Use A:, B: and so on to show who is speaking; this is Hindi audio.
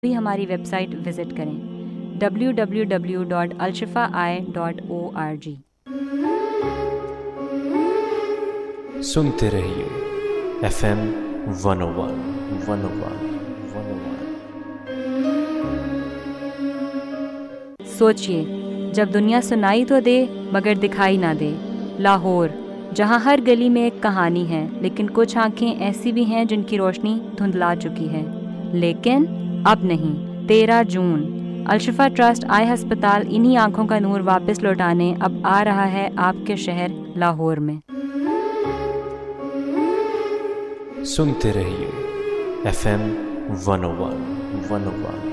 A: भी हमारी वेबसाइट विजिट करें www.alshifai.org।
B: सुनते रहिए FM 101।
A: सोचिए, जब दुनिया सुनाई तो दे मगर दिखाई ना दे। लाहौर, जहाँ हर गली में एक कहानी है, लेकिन कुछ आंखें ऐसी भी हैं जिनकी रोशनी धुंधला चुकी है। लेकिन अब नहीं। 13 जून अलशिफा ट्रस्ट आई अस्पताल इन्हीं आंखों का नूर वापस लौटाने अब आ रहा है आपके शहर लाहौर में।
B: सुनते रहिए FM 101।